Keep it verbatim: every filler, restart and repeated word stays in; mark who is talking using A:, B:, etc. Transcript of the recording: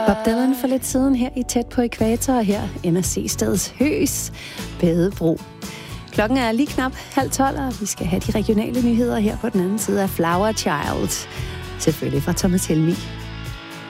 A: Bob Dylan for lidt siden her i Tæt på Ækvator, og her ender Seesteds Høs Badebro. Klokken er lige knap halv tolv, og vi skal have de regionale nyheder her på den anden side af Flower Child. Selvfølgelig fra Thomas Helmig.